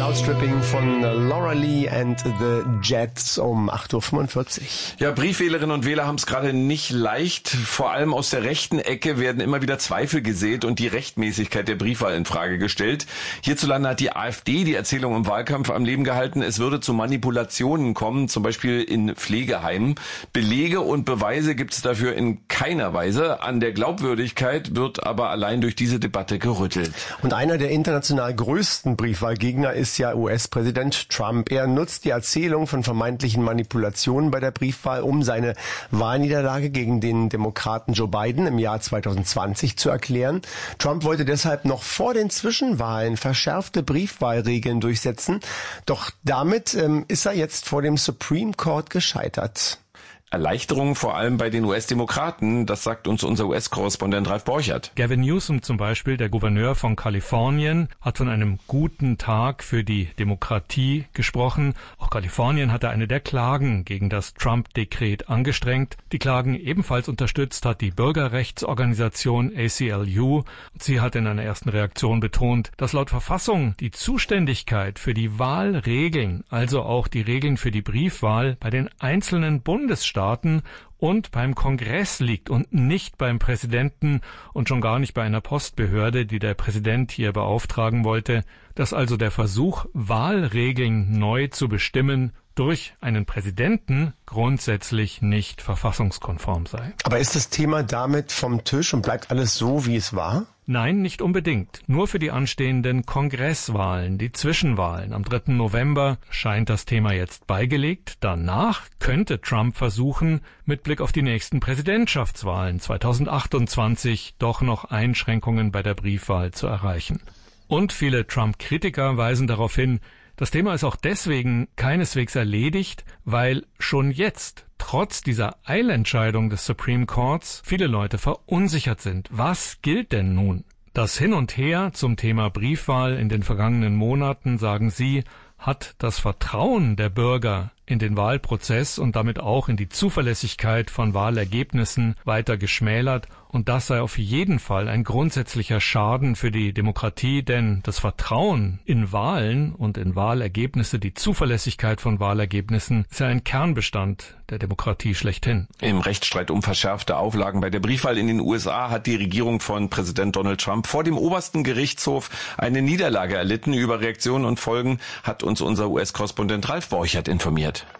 Outstripping von Laura Lee and the Jets um 8.45 Uhr. Ja, Briefwählerinnen und Wähler haben es gerade nicht leicht. Vor allem aus der rechten Ecke werden immer wieder Zweifel gesät und die Rechtmäßigkeit der Briefwahl in Frage gestellt. Hierzulande hat die AfD die Erzählung im Wahlkampf am Leben gehalten, es würde zu Manipulationen kommen, zum Beispiel in Pflegeheimen. Belege und Beweise gibt es dafür in keiner Weise. An der Glaubwürdigkeit wird aber allein durch diese Debatte gerüttelt. Und einer der international größten Briefwahlgegner ist ja US-Präsident Trump. Er nutzt die Erzählung von vermeintlichen Manipulationen bei der Briefwahl, um seine Wahlniederlage gegen den Demokraten Joe Biden im Jahr 2020 zu erklären. Trump wollte deshalb noch vor den Zwischenwahlen verschärfte Briefwahlregeln durchsetzen. Doch damit ist er jetzt vor dem Supreme Court gescheitert. Erleichterung vor allem bei den US-Demokraten, das sagt uns unser US-Korrespondent Ralf Borchert. Gavin Newsom zum Beispiel, der Gouverneur von Kalifornien, hat von einem guten Tag für die Demokratie gesprochen. Auch Kalifornien hatte eine der Klagen gegen das Trump-Dekret angestrengt. Die Klagen ebenfalls unterstützt hat die Bürgerrechtsorganisation ACLU. Sie hat in einer ersten Reaktion betont, dass laut Verfassung die Zuständigkeit für die Wahlregeln, also auch die Regeln für die Briefwahl, bei den einzelnen Bundesstaaten und beim Kongress liegt und nicht beim Präsidenten und schon gar nicht bei einer Postbehörde, die der Präsident hier beauftragen wollte, dass also der Versuch, Wahlregeln neu zu bestimmen, durch einen Präsidenten grundsätzlich nicht verfassungskonform sei. Aber ist das Thema damit vom Tisch und bleibt alles so, wie es war? Nein, nicht unbedingt. Nur für die anstehenden Kongresswahlen, die Zwischenwahlen am 3. November, scheint das Thema jetzt beigelegt. Danach könnte Trump versuchen, mit Blick auf die nächsten Präsidentschaftswahlen 2028 doch noch Einschränkungen bei der Briefwahl zu erreichen. Und viele Trump-Kritiker weisen darauf hin, das Thema ist auch deswegen keineswegs erledigt, weil schon jetzt, trotz dieser Eilentscheidung des Supreme Courts, viele Leute verunsichert sind. Was gilt denn nun? Das Hin und Her zum Thema Briefwahl in den vergangenen Monaten, sagen sie, hat das Vertrauen der Bürger in den Wahlprozess und damit auch in die Zuverlässigkeit von Wahlergebnissen weiter geschmälert. Und das sei auf jeden Fall ein grundsätzlicher Schaden für die Demokratie, denn das Vertrauen in Wahlen und in Wahlergebnisse, die Zuverlässigkeit von Wahlergebnissen, ist ja ein Kernbestand der Demokratie schlechthin. Im Rechtsstreit um verschärfte Auflagen bei der Briefwahl in den USA hat die Regierung von Präsident Donald Trump vor dem obersten Gerichtshof eine Niederlage erlitten. Über Reaktionen und Folgen hat uns unser US-Korrespondent Ralf Borchert informiert.